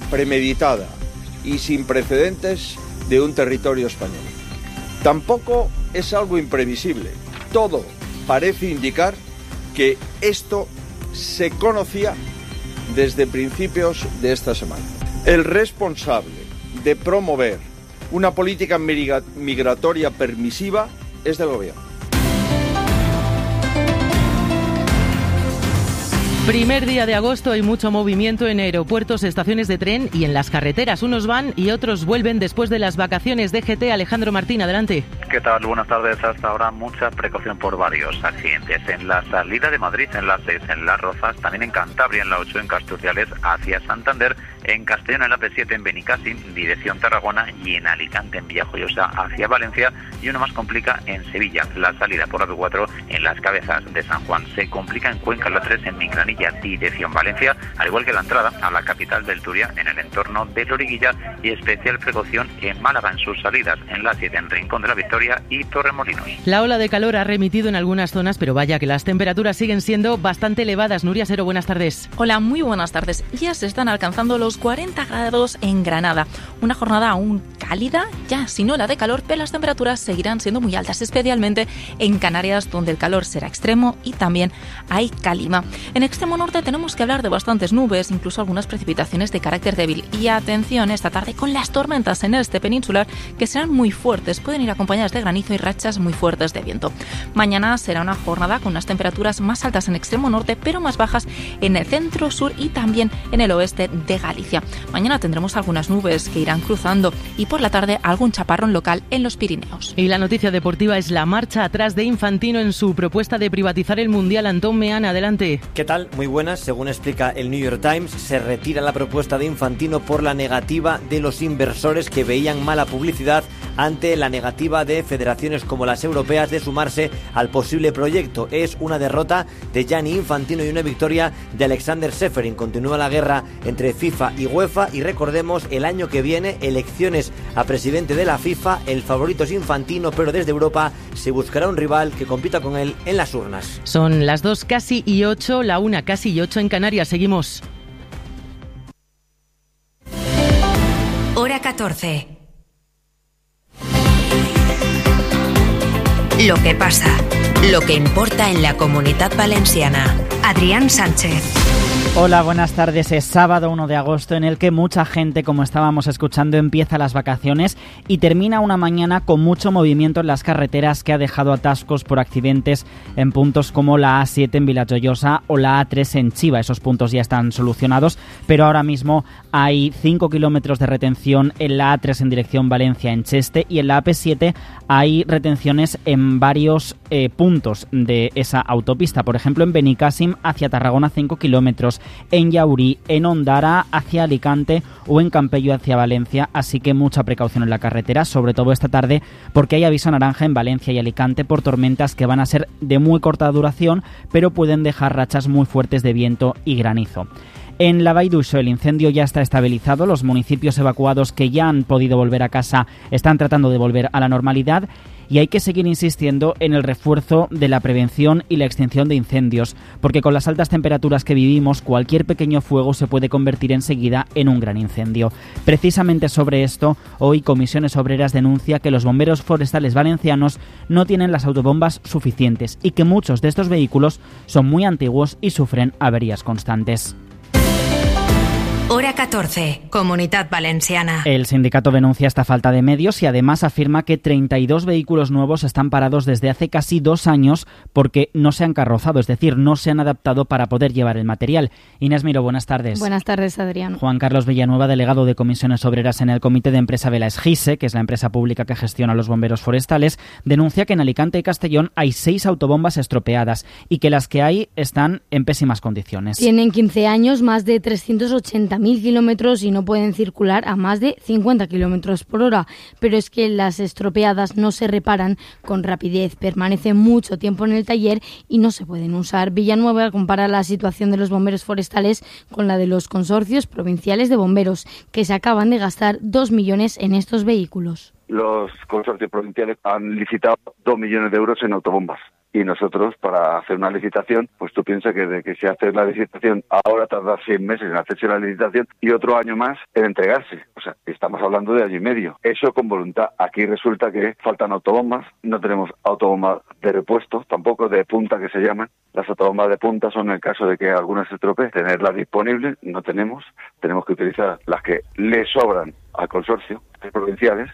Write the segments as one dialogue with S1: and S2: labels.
S1: premeditada y sin precedentes de un territorio español. Tampoco es algo imprevisible. Todo parece indicar que esto se conocía desde principios de esta semana. El responsable de promover una política migratoria permisiva es del gobierno.
S2: Primer día de agosto, hay mucho movimiento en aeropuertos, estaciones de tren y en las carreteras. Unos van y otros vuelven después de las vacaciones. DGT, Alejandro Martín, adelante.
S3: ¿Qué tal? Buenas tardes. Hasta ahora mucha precaución por varios accidentes. En la salida de Madrid, en la 6, en Las Rozas, también en Cantabria, en la 8, en Casturciales, hacia Santander, en Castellón, en la P7, en Benicàssim, dirección Tarragona, y en Alicante, en Villajoyosa, hacia Valencia, y uno más complica en Sevilla. La salida por la P4 en Las Cabezas de San Juan. Se complica en Cuenca, en la 3, en Micranilla, dirección Valencia, al igual que la entrada a la capital del Turia, en el entorno de Loriguilla, y especial precaución en Málaga en sus salidas, en la 7, en Rincón de la Victoria y Torremolinos.
S2: La ola de calor ha remitido en algunas zonas, pero vaya que las temperaturas siguen siendo bastante elevadas. Nuria Sero, buenas tardes.
S4: Hola, muy buenas tardes. Ya se están alcanzando los 40 grados en Granada. Una jornada aún cálida, ya sin ola de calor, pero las temperaturas seguirán siendo muy altas, especialmente en Canarias, donde el calor será extremo y también hay calima. En extremo norte tenemos que hablar de bastantes nubes, incluso algunas precipitaciones de carácter débil. Y atención esta tarde con las tormentas en el este peninsular, que serán muy fuertes, pueden ir acompañadas de granizo y rachas muy fuertes de viento. Mañana será una jornada con unas temperaturas más altas en extremo norte, pero más bajas en el centro, sur y también en el oeste de Galicia. Mañana tendremos algunas nubes que irán cruzando y por la tarde algún chaparrón local en los Pirineos.
S2: Y la noticia deportiva es la marcha atrás de Infantino en su propuesta de privatizar el Mundial. Antón Meana, adelante.
S5: ¿Qué tal? Muy buenas. Según explica el New York Times, se retira la propuesta de Infantino por la negativa de los inversores, que veían mala publicidad ante la negativa de federaciones como las europeas de sumarse al posible proyecto. Es una derrota de Gianni Infantino y una victoria de Alexander Seferin. Continúa la guerra entre FIFA y UEFA y recordemos, el año que viene, elecciones a presidente de la FIFA. El favorito es Infantino, pero desde Europa se buscará un rival que compita con él en las urnas.
S2: Son las 2 casi y 8, la 1 casi y 8 en Canarias. Seguimos.
S6: Hora 14. Lo que pasa, lo que importa en la Comunitat Valenciana. Adrián Sánchez.
S7: Hola, buenas tardes. Es sábado 1 de agosto en el que mucha gente, como estábamos escuchando, empieza las vacaciones y termina una mañana con mucho movimiento en las carreteras, que ha dejado atascos por accidentes en puntos como la A7 en Vilajoyosa o la A3 en Chiva. Esos puntos ya están solucionados, pero ahora mismo hay 5 kilómetros de retención en la A3 en dirección Valencia en Cheste, y en la AP7 hay retenciones en varios puntos de esa autopista. Por ejemplo, en Benicàssim hacia Tarragona 5 kilómetros, en Llaurí, en Ondara hacia Alicante o en Campello hacia Valencia, así que mucha precaución en la carretera, sobre todo esta tarde, porque hay aviso naranja en Valencia y Alicante por tormentas que van a ser de muy corta duración, pero pueden dejar rachas muy fuertes de viento y granizo. En la Vall d'Uixó el incendio ya está estabilizado, los municipios evacuados que ya han podido volver a casa están tratando de volver a la normalidad, y hay que seguir insistiendo en el refuerzo de la prevención y la extinción de incendios, porque con las altas temperaturas que vivimos, cualquier pequeño fuego se puede convertir enseguida en un gran incendio. Precisamente sobre esto, hoy Comisiones Obreras denuncia que los bomberos forestales valencianos no tienen las autobombas suficientes y que muchos de estos vehículos son muy antiguos y sufren averías constantes.
S6: Hora 14, Comunitat Valenciana.
S7: El sindicato denuncia esta falta de medios y además afirma que 32 vehículos nuevos están parados desde hace casi 2 años porque no se han carrozado, es decir, no se han adaptado para poder llevar el material. Inés Miró, buenas tardes.
S8: Buenas tardes, Adrián.
S7: Juan Carlos Villanueva, delegado de Comisiones Obreras en el Comité de Empresa de la SGISE, que es la empresa pública que gestiona los bomberos forestales, denuncia que en Alicante y Castellón hay 6 autobombas estropeadas y que las que hay están en pésimas condiciones.
S8: Tienen 15 años, más de 380.000 kilómetros y no pueden circular a más de 50 kilómetros por hora. Pero es que las estropeadas no se reparan con rapidez, permanecen mucho tiempo en el taller y no se pueden usar. Villanueva compara la situación de los bomberos forestales con la de los consorcios provinciales de bomberos, que se acaban de gastar 2 millones en estos vehículos.
S9: Los consorcios provinciales han licitado 2 millones de euros en autobombas y nosotros para hacer una licitación, pues tú piensas que de que se hace la licitación ahora tarda 6 meses en hacerse la licitación y otro año más en entregarse. O sea, estamos hablando de año y medio. Eso con voluntad. Aquí resulta que faltan autobombas, no tenemos autobombas de repuesto, tampoco de punta que se llaman. Las autobombas de punta son en el caso de que algunas se estropeen. Tenerlas disponibles no tenemos que utilizar las que le sobran al consorcio provinciales.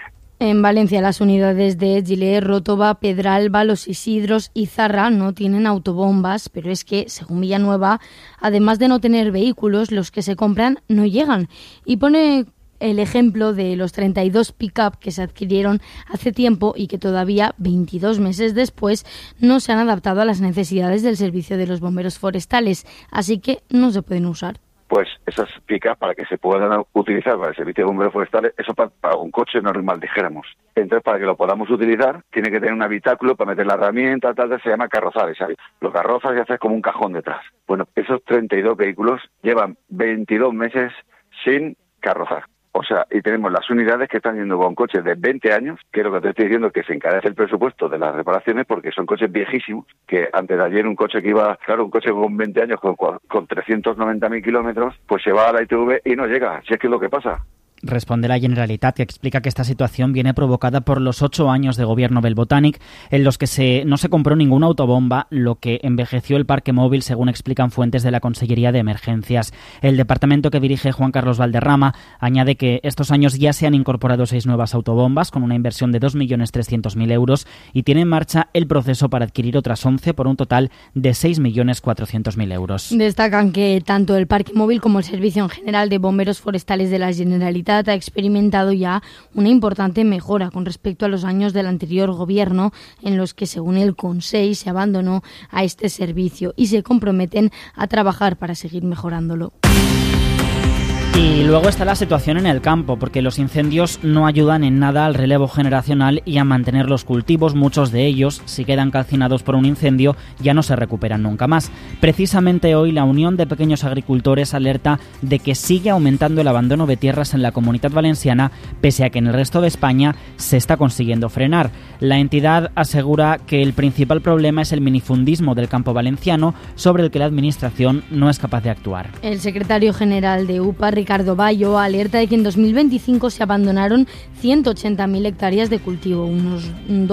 S8: En Valencia, las unidades de Gilet, Rótova, Pedralba, Los Isidros y Zarra no tienen autobombas, pero es que, según Villanueva, además de no tener vehículos, los que se compran no llegan. Y pone el ejemplo de los 32 pick-up que se adquirieron hace tiempo y que todavía, 22 meses después, no se han adaptado a las necesidades del servicio de los bomberos forestales, así que no se pueden usar.
S9: Pues esas pick-up, para que se puedan utilizar para el servicio de bomberos forestales, eso para un coche normal, dijéramos. Entonces, para que lo podamos utilizar, tiene que tener un habitáculo para meter la herramienta, tal, se llama carrozales, ¿sabes? Los carrozas ya haces como un cajón detrás. Bueno, esos 32 vehículos llevan 22 meses sin carrozar. O sea, y tenemos las unidades que están yendo con coches de 20 años, que es lo que te estoy diciendo, que se encarece el presupuesto de las reparaciones porque son coches viejísimos, que antes de ayer un coche que iba, claro, un coche con 20 años con 390.000 kilómetros, pues se va a la ITV y no llega, si es que es lo que pasa.
S7: Responde la Generalitat, que explica que esta situación viene provocada por los 8 años de gobierno del Botànic, en los que no se compró ninguna autobomba, lo que envejeció el parque móvil, según explican fuentes de la Consellería de Emergencias. El departamento que dirige Juan Carlos Valderrama añade que estos años ya se han incorporado 6 nuevas autobombas con una inversión de 2.300.000 euros y tiene en marcha el proceso para adquirir otras 11 por un total de 6.400.000 euros.
S8: Destacan que tanto el parque móvil como el Servicio en General de Bomberos Forestales de la Generalitat ha experimentado ya una importante mejora con respecto a los años del anterior gobierno, en los que, según el Consell, se abandonó a este servicio y se comprometen a trabajar para seguir mejorándolo.
S7: Y luego está la situación en el campo, porque los incendios no ayudan en nada al relevo generacional y a mantener los cultivos. Muchos de ellos, si quedan calcinados por un incendio, ya no se recuperan nunca más. Precisamente hoy la Unión de Pequeños Agricultores alerta de que sigue aumentando el abandono de tierras en la Comunidad Valenciana, pese a que en el resto de España se está consiguiendo frenar. La entidad asegura que el principal problema es el minifundismo del campo valenciano, sobre el que la Administración no es capaz de actuar.
S8: El secretario general de UPA, Ricardo Bayo, alerta de que en 2025 se abandonaron 180.000 hectáreas de cultivo, unos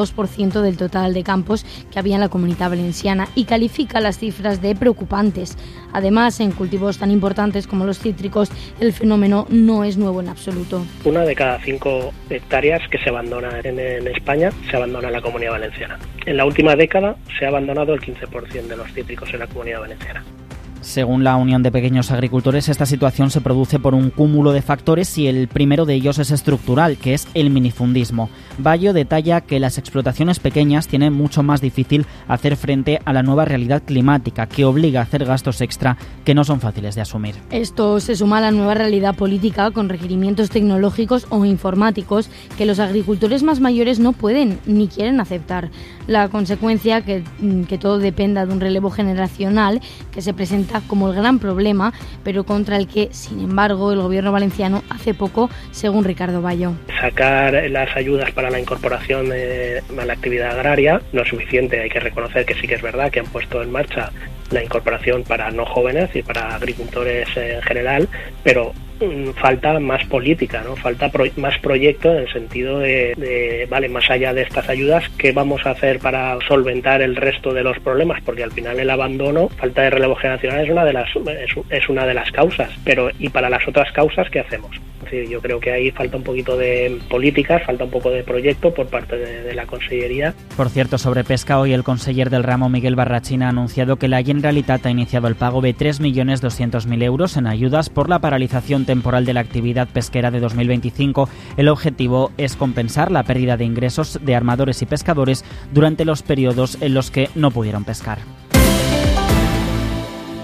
S8: 2% del total de campos que había en la Comunidad Valenciana, y califica las cifras de preocupantes. Además, en cultivos tan importantes como los cítricos, el fenómeno no es nuevo en absoluto.
S10: 1 de cada 5 hectáreas que se abandona en España se abandona en la Comunidad Valenciana. En la última década se ha abandonado el 15% de los cítricos en la Comunidad Valenciana.
S7: Según la Unión de Pequeños Agricultores, esta situación se produce por un cúmulo de factores y el primero de ellos es estructural, que es el minifundismo. Bayo detalla que las explotaciones pequeñas tienen mucho más difícil hacer frente a la nueva realidad climática, que obliga a hacer gastos extra que no son fáciles de asumir.
S8: Esto se suma a la nueva realidad política con requerimientos tecnológicos o informáticos que los agricultores más mayores no pueden ni quieren aceptar. La consecuencia que todo dependa de un relevo generacional que se presenta como el gran problema, pero contra el que, sin embargo, el gobierno valenciano hace poco, según Ricardo Bayo.
S10: Sacar las ayudas para la incorporación a la actividad agraria no es suficiente. Hay que reconocer que sí que es verdad que han puesto en marcha la incorporación para no jóvenes y para agricultores en general, pero falta más política, ¿no? Falta más proyecto en el sentido de vale, más allá de estas ayudas, ¿qué vamos a hacer para solventar el resto de los problemas? Porque al final el abandono, falta de relevo generacional es una de las causas, pero ¿y para las otras causas qué hacemos? Es decir, yo creo que ahí falta un poquito de políticas, falta un poco de proyecto por parte de la Consellería.
S7: Por cierto, sobre pesca, hoy el conseller del ramo, Miguel Barrachín, ha anunciado que la Generalitat ha iniciado el pago de 3.200.000 euros en ayudas por la paralización temporal de la actividad pesquera de 2025. El objetivo es compensar la pérdida de ingresos de armadores y pescadores durante los periodos en los que no pudieron pescar.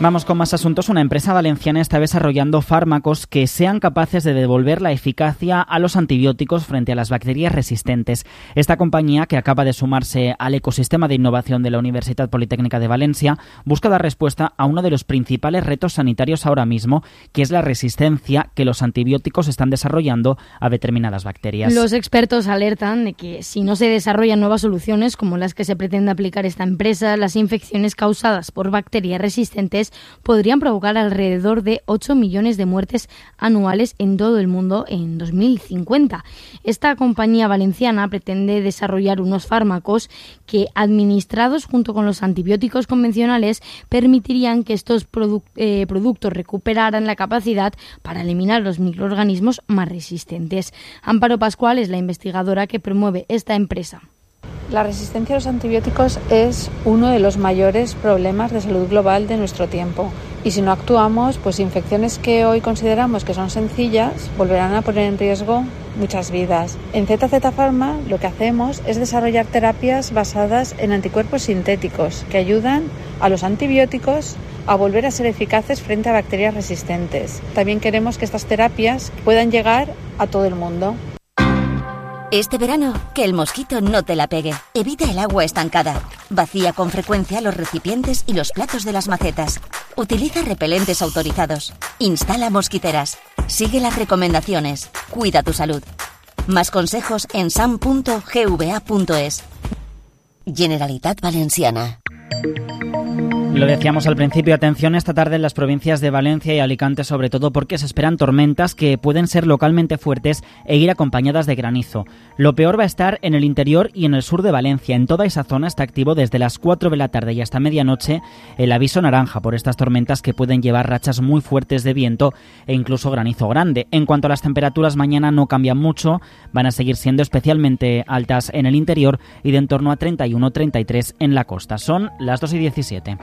S7: Vamos con más asuntos. Una empresa valenciana está desarrollando fármacos que sean capaces de devolver la eficacia a los antibióticos frente a las bacterias resistentes. Esta compañía, que acaba de sumarse al ecosistema de innovación de la Universitat Politécnica de Valencia, busca dar respuesta a uno de los principales retos sanitarios ahora mismo, que es la resistencia que los antibióticos están desarrollando a determinadas bacterias.
S8: Los expertos alertan de que si no se desarrollan nuevas soluciones como las que se pretende aplicar esta empresa, las infecciones causadas por bacterias resistentes podrían provocar alrededor de 8 millones de muertes anuales en todo el mundo en 2050. Esta compañía valenciana pretende desarrollar unos fármacos que, administrados junto con los antibióticos convencionales, permitirían que estos productos recuperaran la capacidad para eliminar los microorganismos más resistentes. Amparo Pascual es la investigadora que promueve esta empresa.
S11: La resistencia a los antibióticos es uno de los mayores problemas de salud global de nuestro tiempo. Y si no actuamos, pues infecciones que hoy consideramos que son sencillas volverán a poner en riesgo muchas vidas. En ZZ Pharma lo que hacemos es desarrollar terapias basadas en anticuerpos sintéticos que ayudan a los antibióticos a volver a ser eficaces frente a bacterias resistentes. También queremos que estas terapias puedan llegar a todo el mundo.
S12: Este verano, que el mosquito no te la pegue. Evita el agua estancada. Vacía con frecuencia los recipientes y los platos de las macetas. Utiliza repelentes autorizados. Instala mosquiteras. Sigue las recomendaciones. Cuida tu salud. Más consejos en sam.gva.es. Generalitat Valenciana.
S7: Lo decíamos al principio, atención esta tarde en las provincias de Valencia y Alicante, sobre todo porque se esperan tormentas que pueden ser localmente fuertes e ir acompañadas de granizo. Lo peor va a estar en el interior y en el sur de Valencia. En toda esa zona está activo desde las 4 de la tarde y hasta medianoche el aviso naranja por estas tormentas que pueden llevar rachas muy fuertes de viento e incluso granizo grande. En cuanto a las temperaturas, mañana no cambian mucho, van a seguir siendo especialmente altas en el interior y de en torno a 31-33 en la costa. Son las 2:17.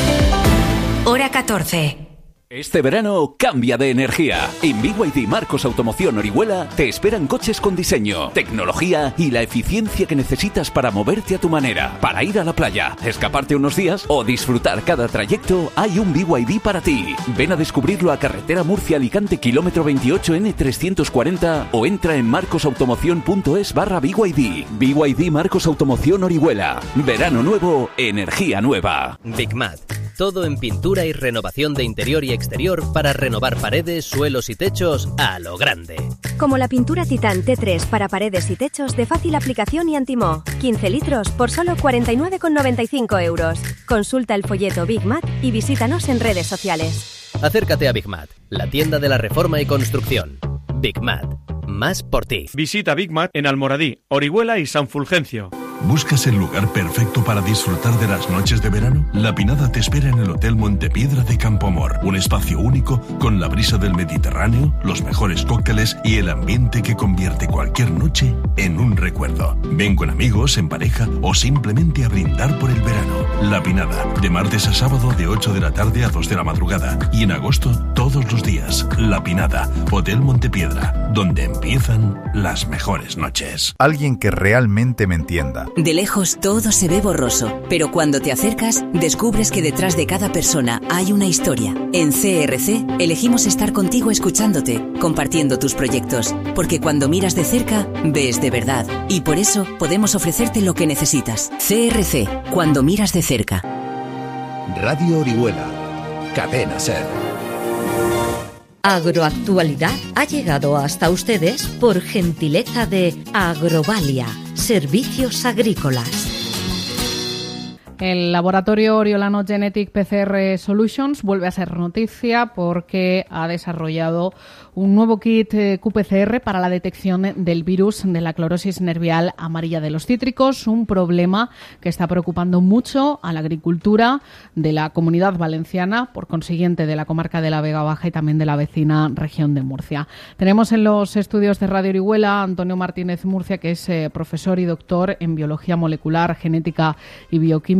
S6: Hora 14.
S13: Este verano cambia de energía. En BYD Marcos Automoción Orihuela te esperan coches con diseño, tecnología y la eficiencia que necesitas para moverte a tu manera. Para ir a la playa, escaparte unos días o disfrutar cada trayecto, hay un BYD para ti. Ven a descubrirlo a Carretera Murcia-Alicante, kilómetro 28 N340 o entra en marcosautomoción.es/BYD. BYD Marcos Automoción Orihuela. Verano nuevo, energía nueva.
S14: Bigmat. Todo en pintura y renovación de interior y exterior para renovar paredes, suelos y techos a lo grande.
S15: Como la pintura Titán T3 para paredes y techos de fácil aplicación y antimoho. 15 litros por solo 49,95 euros. Consulta el folleto Bigmat y visítanos en redes sociales.
S14: Acércate a Bigmat, la tienda de la reforma y construcción. Bigmat, más por ti.
S16: Visita Bigmat en Almoradí, Orihuela y San Fulgencio.
S17: ¿Buscas el lugar perfecto para disfrutar de las noches de verano? La Pinada te espera en el Hotel Montepiedra de Campoamor, un espacio único con la brisa del Mediterráneo, los mejores cócteles y el ambiente que convierte cualquier noche en un recuerdo. Ven con amigos, en pareja o simplemente a brindar por el verano. La Pinada, de martes a sábado de 8 de la tarde a 2 de la madrugada y en agosto todos los días. La Pinada, Hotel Montepiedra, donde empiezan las mejores noches.
S18: Alguien que realmente me entienda.
S19: De lejos todo se ve borroso, pero cuando te acercas descubres que detrás de cada persona hay una historia. En CRC elegimos estar contigo escuchándote, compartiendo tus proyectos, porque cuando miras de cerca ves de verdad y por eso podemos ofrecerte lo que necesitas. CRC, cuando miras de cerca.
S20: Radio Orihuela, Cadena SER.
S21: Agroactualidad ha llegado hasta ustedes por gentileza de Agrovalia, servicios agrícolas.
S22: El laboratorio Oriolano Genetic PCR Solutions vuelve a ser noticia porque ha desarrollado un nuevo kit QPCR para la detección del virus de la clorosis nervial amarilla de los cítricos, un problema que está preocupando mucho a la agricultura de la Comunidad Valenciana, por consiguiente de la comarca de la Vega Baja y también de la vecina región de Murcia. Tenemos en los estudios de Radio Orihuela a Antonio Martínez Murcia, que es profesor y doctor en Biología Molecular, Genética y Bioquímica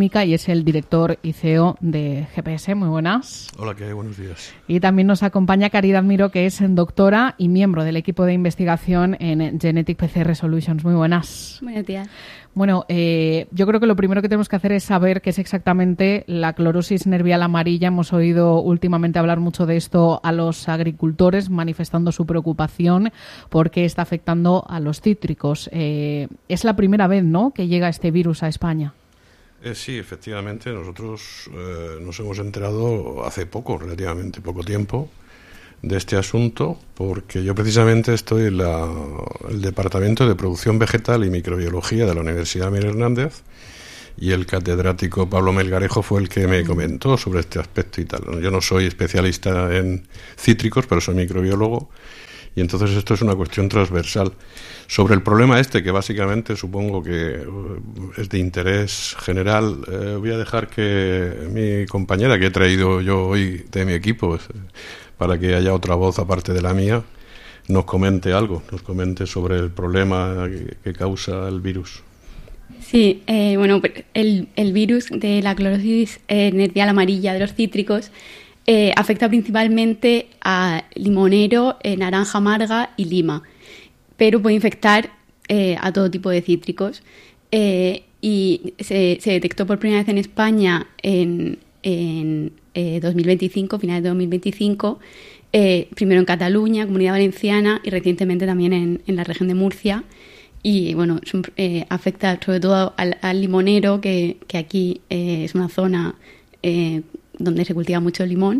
S22: Telefónica y es el director y CEO de GPS. Muy buenas.
S1: Hola, ¿qué hay? Buenos días.
S22: Y también nos acompaña Caridad Miró, que es doctora y miembro del equipo de investigación en Genetic PCR Solutions. Muy buenas.
S3: Buenos días.
S22: Bueno, yo creo que lo primero que tenemos que hacer es saber qué es exactamente la clorosis nervial amarilla. Hemos oído últimamente hablar mucho de esto a los agricultores, manifestando su preocupación porque está afectando a los cítricos. Es la primera vez, ¿no?, que llega este virus a España.
S1: Sí, efectivamente. Nosotros nos hemos enterado hace poco, relativamente poco tiempo, de este asunto, porque yo precisamente estoy en el Departamento de Producción Vegetal y Microbiología de la Universidad Miguel Hernández, y el catedrático Pablo Melgarejo fue el que me comentó sobre este aspecto y tal. Yo no soy especialista en cítricos, pero soy microbiólogo, y entonces esto es una cuestión transversal. Sobre el problema que básicamente supongo que es de interés general, voy a dejar que mi compañera, que he traído yo hoy de mi equipo, para que haya otra voz aparte de la mía, nos comente algo, nos comente sobre el problema que causa el virus.
S3: Sí, bueno, el virus de la clorosis nervial amarilla de los cítricos afecta principalmente a limonero, naranja amarga y lima, pero puede infectar a todo tipo de cítricos. Y se detectó por primera vez en España en 2025, finales de 2025, primero en Cataluña, Comunidad Valenciana y recientemente también en la región de Murcia. Y bueno, afecta sobre todo al limonero, que aquí es una zona donde se cultiva mucho el limón,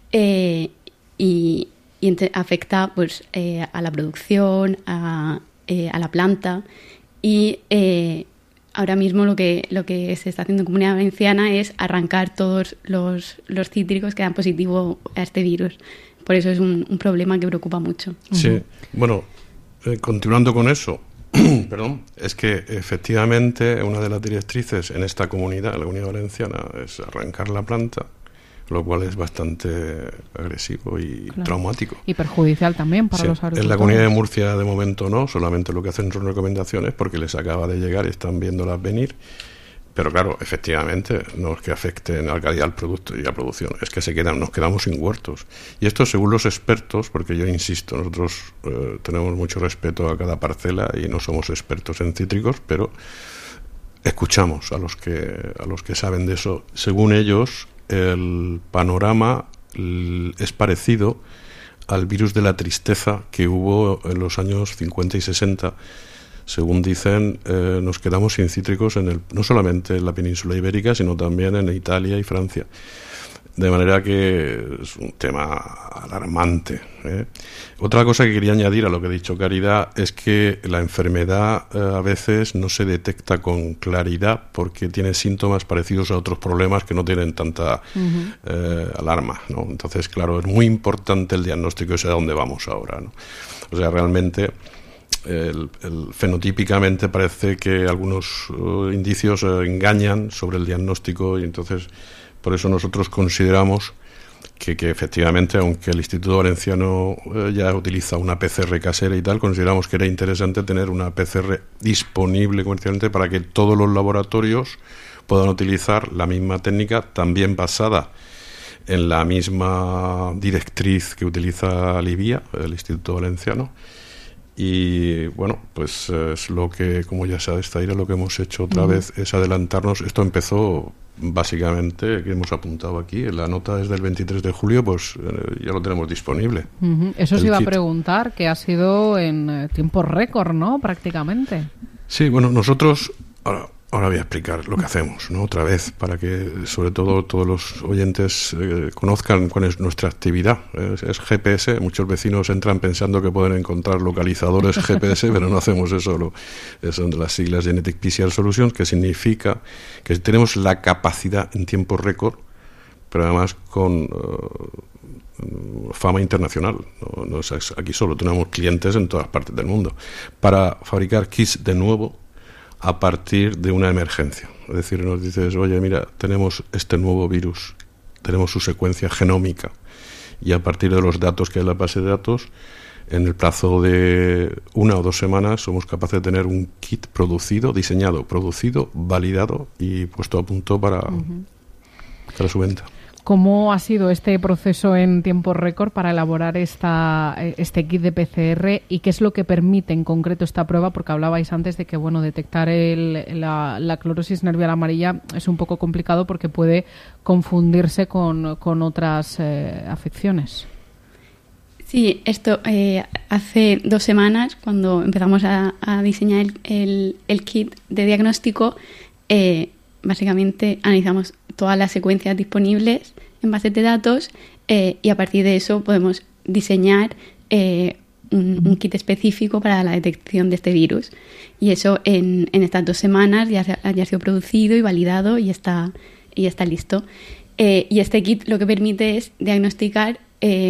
S3: y afecta pues a la producción, a la planta, y ahora mismo lo que se está haciendo en Comunidad Valenciana es arrancar todos los cítricos que dan positivo a este virus. Por eso es un problema que preocupa mucho.
S1: Sí, bueno, continuando con eso, perdón, es que efectivamente una de las directrices en esta comunidad, la Comunidad Valenciana, es arrancar la planta, lo cual es bastante agresivo y traumático.
S22: Y perjudicial también para los agricultores.
S1: En la Comunidad de Murcia de momento no, solamente lo que hacen son recomendaciones porque les acaba de llegar y están viéndolas venir. Pero claro, efectivamente, no es que afecten al producto y a la producción, es que nos quedamos sin huertos. Y esto según los expertos, porque yo insisto, nosotros tenemos mucho respeto a cada parcela y no somos expertos en cítricos, pero escuchamos a los que saben de eso. Según ellos, el panorama es parecido al virus de la tristeza que hubo en los años 50 y 60. Según dicen, nos quedamos sin cítricos no solamente en la península ibérica, sino también en Italia y Francia. De manera que es un tema alarmante, ¿eh? Otra cosa que quería añadir a lo que ha dicho Caridad es que la enfermedad a veces no se detecta con claridad porque tiene síntomas parecidos a otros problemas que no tienen tanta alarma, ¿no? Entonces, claro, es muy importante el diagnóstico, ese a dónde vamos ahora, ¿no? O sea, realmente fenotípicamente parece que algunos indicios engañan sobre el diagnóstico, y entonces por eso nosotros consideramos que efectivamente, aunque el Instituto Valenciano ya utiliza una PCR casera y tal, consideramos que era interesante tener una PCR disponible comercialmente para que todos los laboratorios puedan utilizar la misma técnica, también basada en la misma directriz que utiliza Libia, el Instituto Valenciano. Y bueno, pues es lo que, como ya sabes, Zaira, lo que hemos hecho otra vez es adelantarnos. Esto empezó básicamente, que hemos apuntado aquí, la nota es del 23 de julio, pues ya lo tenemos disponible.
S22: Eso os iba a preguntar, que ha sido en tiempo récord, ¿no? Prácticamente.
S1: Sí, bueno, nosotros... Ahora voy a explicar lo que hacemos, ¿no? Otra vez, para que sobre todo todos los oyentes conozcan cuál es nuestra actividad. Es GPS. Muchos vecinos entran pensando que pueden encontrar localizadores GPS, pero no hacemos eso. Son de las siglas Genetic PCR Solutions, que significa que tenemos la capacidad en tiempo récord, pero además con fama internacional. No es aquí solo, tenemos clientes en todas partes del mundo, para fabricar kits de nuevo a partir de una emergencia. Es decir, nos dices, oye, mira, tenemos este nuevo virus, tenemos su secuencia genómica, y a partir de los datos que hay en la base de datos, en el plazo de 1 o 2 semanas somos capaces de tener un kit producido, diseñado, producido, validado y puesto a punto para su venta.
S22: ¿Cómo ha sido este proceso en tiempo récord para elaborar este kit de PCR y qué es lo que permite en concreto esta prueba? Porque hablabais antes de que detectar la clorosis nervial amarilla es un poco complicado porque puede confundirse con otras afecciones.
S3: Sí, esto hace 2 semanas, cuando empezamos a diseñar el kit de diagnóstico, básicamente analizamos todas las secuencias disponibles en bases de datos y a partir de eso podemos diseñar un kit específico para la detección de este virus. Y eso en estas 2 semanas ya ha sido producido y validado y está listo. Y este kit lo que permite es diagnosticar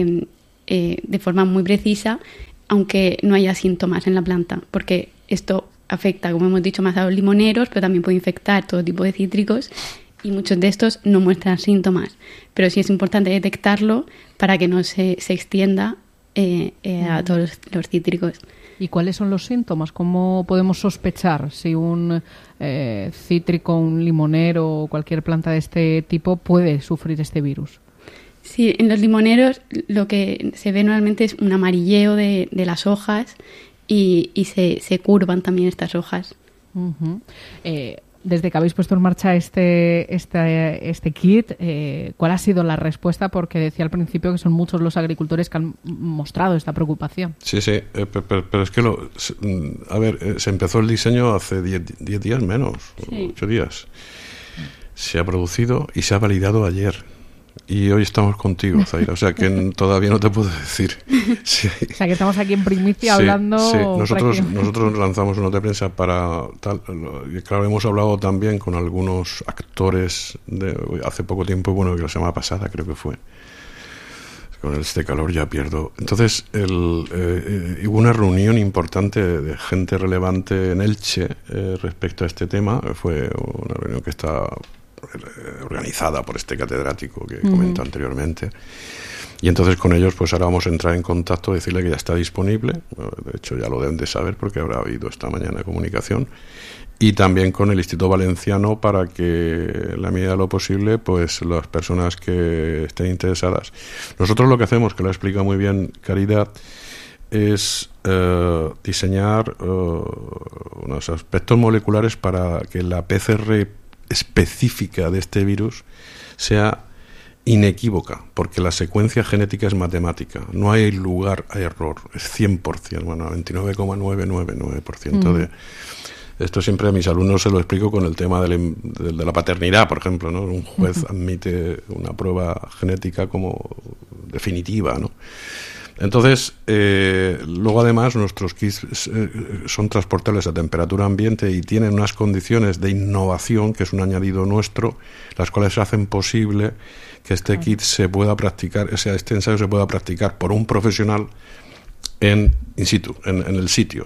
S3: de forma muy precisa, aunque no haya síntomas en la planta, porque esto afecta, como hemos dicho, más a los limoneros, pero también puede infectar todo tipo de cítricos y muchos de estos no muestran síntomas. Pero sí es importante detectarlo para que no se extienda a todos los cítricos.
S22: ¿Y cuáles son los síntomas? ¿Cómo podemos sospechar si un cítrico, un limonero o cualquier planta de este tipo puede sufrir este virus?
S3: Sí, en los limoneros lo que se ve normalmente es un amarilleo de las hojas y se curvan también estas hojas.
S22: Uh-huh. Desde que habéis puesto en marcha este kit, ¿cuál ha sido la respuesta? Porque decía al principio que son muchos los agricultores que han mostrado esta preocupación.
S1: Sí, pero es que se empezó el diseño hace 10 días menos, sí. 8 días. Se ha producido y se ha validado ayer. Y hoy estamos contigo, Zaira, o sea que todavía no te puedo decir. Sí.
S22: O sea que estamos aquí en primicia hablando.
S1: Sí, nosotros lanzamos una nota de prensa para tal. Claro, hemos hablado también con algunos actores hace poco tiempo, que la semana pasada creo que fue. Con este calor ya pierdo. Entonces hubo una reunión importante de gente relevante en Elche respecto a este tema. Fue una reunión que está organizada por este catedrático que comentó anteriormente, y entonces con ellos pues ahora vamos a entrar en contacto, decirle que ya está disponible, de hecho ya lo deben de saber porque habrá habido esta mañana comunicación, y también con el Instituto Valenciano para que en la medida de lo posible pues las personas que estén interesadas. Nosotros lo que hacemos, que lo explica muy bien Caridad, es diseñar unos aspectos moleculares para que la PCR específica de este virus sea inequívoca, porque la secuencia genética es matemática, no hay lugar a error, es 100%, 99,999% de esto. Siempre a mis alumnos se lo explico con el tema de la paternidad, por ejemplo, ¿no? Un juez admite una prueba genética como definitiva, ¿no? Entonces, luego además nuestros kits son transportables a temperatura ambiente y tienen unas condiciones de innovación, que es un añadido nuestro, las cuales hacen posible que este kit se pueda practicar, este ensayo se pueda practicar por un profesional in situ, en el sitio.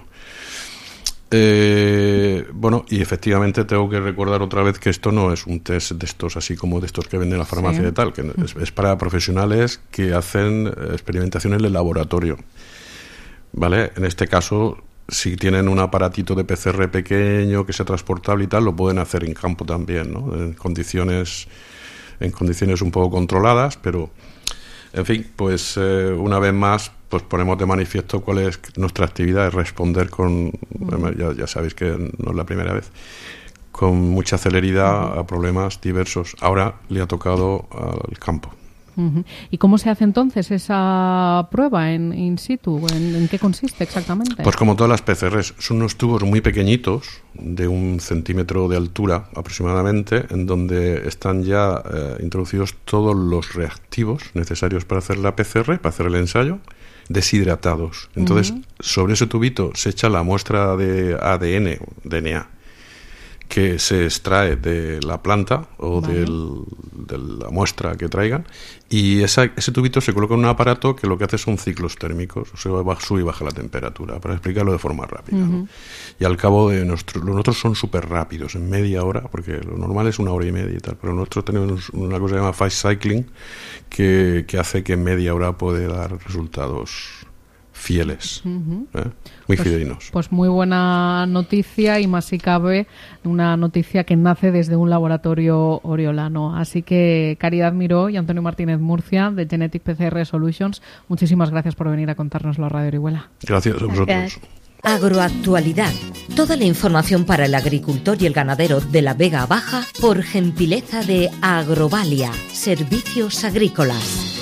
S1: Y efectivamente tengo que recordar otra vez que esto no es un test de estos así como de estos que venden en la farmacia de tal, que es para profesionales que hacen experimentaciones de laboratorio, ¿vale? En este caso, si tienen un aparatito de PCR pequeño que sea transportable y tal, lo pueden hacer en campo también, ¿no? En condiciones un poco controladas, pero en fin, pues una vez más pues ponemos de manifiesto cuál es nuestra actividad, es responder con, ya sabéis que no es la primera vez, con mucha celeridad a problemas diversos. Ahora le ha tocado al campo.
S22: ¿Y cómo se hace entonces esa prueba in situ? ¿En qué consiste exactamente?
S1: Pues como todas las PCRs, son unos tubos muy pequeñitos, de 1 centímetro de altura aproximadamente, en donde están ya introducidos todos los reactivos necesarios para hacer la PCR, para hacer el ensayo, deshidratados. Entonces, sobre ese tubito se echa la muestra de ADN, DNA, que se extrae de la planta o de la muestra que traigan, y ese tubito se coloca en un aparato que lo que hace son ciclos térmicos, o sea, sube y baja la temperatura, para explicarlo de forma rápida, ¿no? Y al cabo de los nuestros son súper rápidos, en media hora, porque lo normal es 1 hora y media y tal, pero nosotros tenemos una cosa que se llama fast cycling, que hace que en media hora puede dar resultados fieles, muy fidedignos.
S22: Pues muy buena noticia, y más si cabe, una noticia que nace desde un laboratorio oriolano. Así que Caridad Miró y Antonio Martínez Murcia, de Genetic PCR Solutions, muchísimas gracias por venir a contárnoslo a Radio Orihuela.
S1: Gracias a vosotros.
S21: Agroactualidad. Toda la información para el agricultor y el ganadero de la Vega Baja por gentileza de Agrovalia, Servicios Agrícolas.